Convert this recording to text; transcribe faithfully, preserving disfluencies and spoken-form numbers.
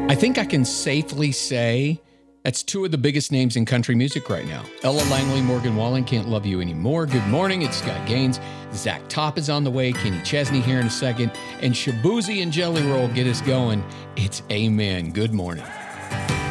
I think I can safely say that's two of the biggest names in country music right now. Ella Langley, Morgan Wallen, Can't Love You Anymore. Good morning, it's Scott Gaines. Zach Top is on the way. Kenny Chesney here in a second. And Shaboozey and Jelly Roll get us going. It's Amen. Good morning.